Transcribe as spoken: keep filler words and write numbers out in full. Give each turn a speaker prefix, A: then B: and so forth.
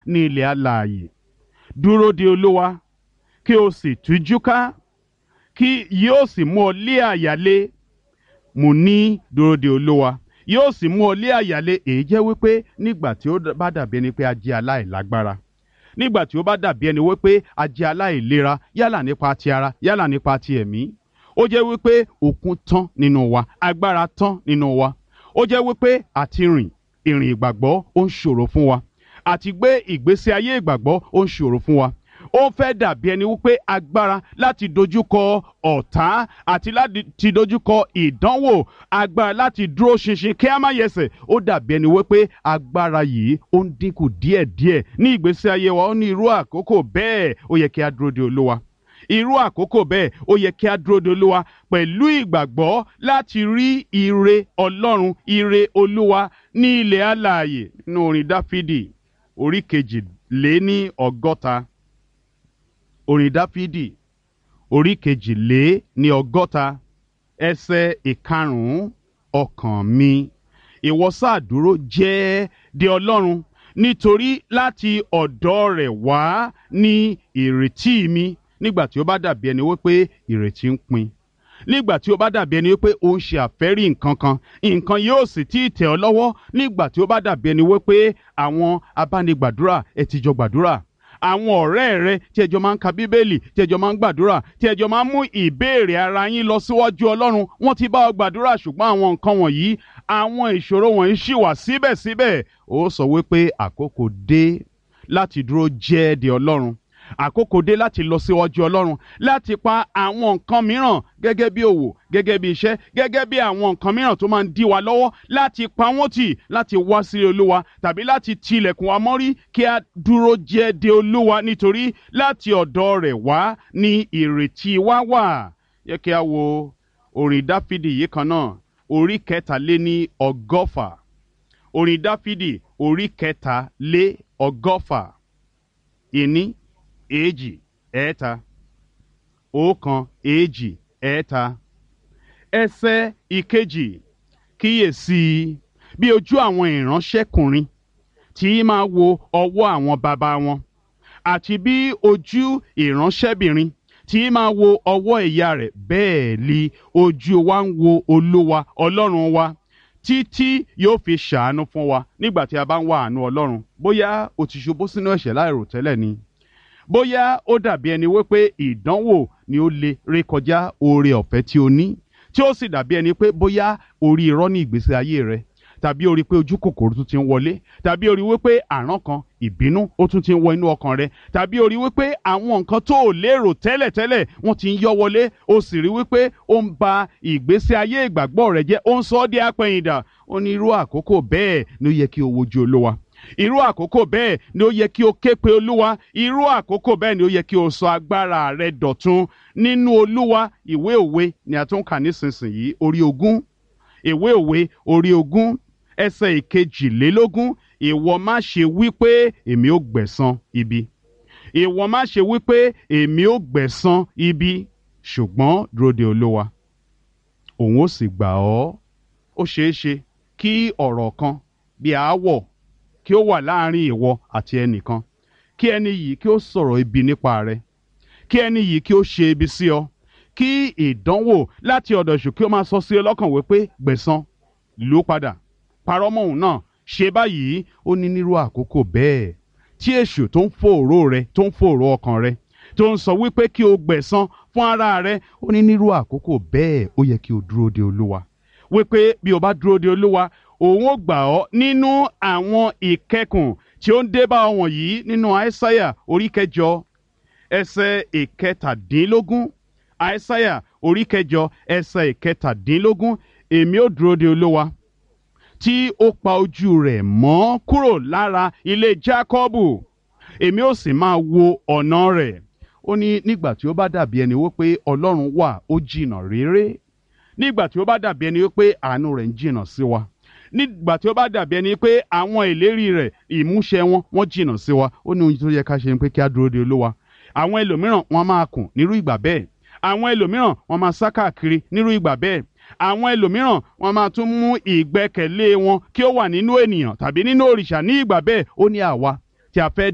A: ní ilẹ̀ alààyè. Dúró de Olúwa kí o sì tújú ká, kí yóò sì mú ọ lé àyà le. Mo ní dúró de Olúwa yóò sì mú ọ lé àyà le. Èyí jẹ́ wípé nígbà tí ó bá dàbí ẹni pé a jẹ́ aláìlágbára, nígbà tí ó bá dàbí ẹni wípé a jẹ́ aláìlera yálà nípa ti ara yálà nípa ti ẹ̀mí, ó jẹ́ wípé okun tán nínú wa, agbára tán nínú wa, ó jẹ́ wípé àti rìn ìrìn ìgbàgbọ́ ó ń ṣòro fún wa, àti gbé ìgbésí ayé ìgbàgbọ́ ó ń ṣòro fún wa. Ó fẹ́ dàbí ẹni wípé agbára láti dojúkọ ọ̀tá àti láti dojúkọ ìdánwò, agbára láti dúró ṣinṣin kí a má yẹsẹ̀, ó dàbí ẹni wípé agbára yìí ó ń dínkù díẹ̀díẹ̀ ní ìgbésí ayé wa. Ó ní irú àkókò bẹ́ẹ̀ ó yẹ kí a dúró de Olúwa. Irú àkókò bẹ́ẹ̀ ó yẹ kí a dúró de Olúwa pẹ̀lú ìgbàgbọ́ láti rí ire Ọlọ́run, ire Olúwa ní ilẹ̀ alààyè. Nínú orin Dáfídì orí kejì lé ní ọgọ́ta. Orin Dáfídì orí kejì lé ní ọgọ́ta ẹsẹ̀ ìkarùn-ún. Ọkàn mi, ìwọ sáà dúró jẹ́ de Ọlọ́run, nítorí láti ọ̀dọ̀ rẹ̀ wá ní ìrètí mi. Nígbà tí ó bá dàbí ẹni wípé ìrètí ń pin, nígbà tí ó bá dàbí ẹni wípé ó ń ṣe àfẹ́rí nǹkan kan, nǹkan yóò sì tí ì tẹ̀ ọ́ lọ́wọ́, nígbà tí ó bá dàbí ẹni wípé àwọn abánigbàdúrà ẹ ti jọ gbàdúrà, àwọn ọ̀rẹ́ rẹ tí ẹjọ́ máa ń ka bíbélì, tí ẹjọ́ máa ń gbàdúrà, tí ẹjọ́ máa ń mú ìbéèrè ara yín lọ síwájú Ọlọ́run, wọ́n ti bá ọ gbàdúrà, ṣùgbọ́n àwọn nǹkan wọ̀nyí, àwọn ìṣòro wọ̀nyí ṣì wà síbẹ̀síbẹ̀. Ó sọ wípé àkókò dé láti dúró jẹ́ de Ọlọ́run. Àkókò dé láti lọ síwájú Ọlọ́run, láti pa àwọn nǹkan mìíràn gẹ́gẹ́ bí òwò, gẹ́gẹ́ bí iṣẹ́, gẹ́gẹ́ bí àwọn nǹkan mìíràn tó máa ń dí wa lọ́wọ́, láti pa wọ́n tì, láti wá sí Olúwa, tàbí láti tilẹ̀kùn wa mọ́rí kí a dúró jẹ́ de Olúwa, nítorí láti ọ̀dọ̀ rẹ̀ wá ní ìrètí wa wà. Yẹ kí a wo orin Dáfídì yìí kan náà, orí kẹta lé ní ọgọ́fà. Orin Dáfídì orí kẹta lé ọgọ́fà. Ìní, èjì, ẹ̀ẹ́ta. Ọ̀kan, èjì, ẹ̀ẹ́ta. Ẹsẹ̀ ìkejì. Kíyèsí bí ojú àwọn ìránṣẹ́kùnrin tí máa wo ọwọ́ àwọn baba wọn, àti bí ojú ìránṣẹ́bìnrin tí máa wo ọwọ́ ìyá rẹ̀, bẹ́ẹ̀ li ojú wa ń wo Olúwa Ọlọ́run wa, títí yóò fi ṣàánú fún wa. Nígbà tí a bá ń wá àánú Ọlọ́run, bóyá o ti ṣubú sínú ẹ̀ṣẹ̀ láìròtẹ́lẹ̀ ni, bóyá ó dàbí ẹni wípé ìdánwò ni ó lè rékọjá oore ọ̀fẹ́ tí o ní, tí ó sì dàbí ẹni pé bóyá orí irọ́ ní ìgbésí ayé rẹ, tàbí orí pé ojú kòkòrò tún ti ń wọlé, tàbí orí wípé àrán kan, ìbínú ó tún ti ń wọ inú ọkàn rẹ, tàbí orí wípé àwọn nǹkan tó ò lérò tẹ́lẹ̀tẹ́lẹ̀ wọ́n ti ń yọ́ wọlé, ó sì rí wípé ó ń ba ìgbésí ayé ìgbàgbọ́ rẹ jẹ́, ó ń sọ ọ́ di apẹ̀yìndà. Ó ní irú àkókò bẹ́ẹ̀ ni ó yẹ kí o wojú Olúwa. Irú àkókò bẹ́ẹ̀ ni ó yẹ kí o ké pe Olúwa. Irú àkókò bẹ́ẹ̀ ni ó yẹ kí o sọ agbára rẹ dọ̀tun nínú Olúwa. Ìwé Òwe ni a tún kà nísinsìnyí, orí ogún. Ìwé Òwe orí ogún ẹsẹ̀ ìkejìlélógún. Ìwọ má ṣe wí pé èmi ó gbẹ̀san ibi. Ìwọ má ṣe wí pé èmi ó gbẹ̀san ibi. Ṣùgbọ́n dúró de Olúwa, òun ó sì gbà ọ́. Ó ṣeé ṣe kí ọ̀rọ̀ kan bí aáwọ̀ kí ó wà láàrin ìwọ àti ẹnìkan, kí ẹni yìí kí ó sọ̀rọ̀ ibi nípa rẹ, kí ẹni yìí kí ó ṣe ibi sí ọ, kí ìdánwò láti ọ̀dọ̀ èṣù kí ó máa sọ sí ọ lọ́kàn wípé gbẹ̀san, lù ú padà, parọ́ mọ́ òun náà, ṣe báyìí. Ó ní nírú àkókò bẹ́ẹ̀ tí èṣù tó ń fòòró rẹ, tó ń fòòró ọkàn rẹ, tó ń sọ wípé kí o gbẹ̀san fún ara rẹ, ó ní nírú àkókò bẹ́ẹ̀ ó yẹ kí o dúró de Olúwa, wípé bí o bá dúró de Olúwa, òun ó gbà ọ́ nínú àwọn ìkẹkùn tí ó ń dé bá ọ wọ̀nyí. Nínú Aísáyà orí kẹjọ ẹsẹ̀ ìkẹtàdínlógún. Aísáyà orí kẹjọ ẹsẹ̀ ìkẹtàdínlógún. Èmi ó dúró de Olúwa tí ó pa ojú rẹ̀ mọ́ kúrò lára ilé Jákọ́bù, èmi ó sì máa wo ọ̀nà rẹ̀. Ó ní nígbà tí ó bá dàbí ẹni wípé Ọlọ́run wà ó jìnnà réré, nígbà tí ó bá dàbí ẹni wípé àánú rẹ̀ ń jìnnà sí wa, nígbà tí ó bá dàbí ẹni pé àwọn ìlérí rẹ̀ ìmúṣẹ wọn wọ́n jìnnà sí wa, ó ní ohun tó yẹ ká ṣe ni pé kí a dúró de Olúwa. Àwọn ẹlòmíràn wọ́n máa kùn nírú ìgbà bẹ́ẹ̀, àwọn ẹlòmíràn wọ́n máa sá káàkiri nírú ìgbà bẹ́ẹ̀, àwọn ẹlòmíràn wọ́n máa tún mú ìgbẹ́kẹ̀lé wọn kí ó wà nínú ènìyàn tàbí nínú òrìṣà ní ìgbà bẹ́ẹ̀. Ó ní àwa tí a fẹ́